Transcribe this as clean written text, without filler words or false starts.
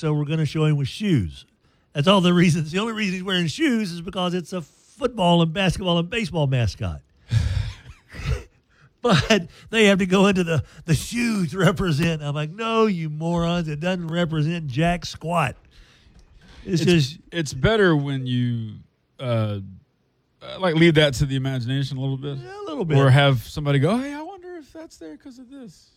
so we're going to show him with shoes. That's all the reasons. The only reason he's wearing shoes is because it's a football and basketball and baseball mascot. But they have to go into the shoes represent. I'm like, no, you morons. It doesn't represent jack squat. It's better when you leave that to the imagination a little bit. Yeah, a little bit. Or have somebody go, hey, I wonder if that's there because of this.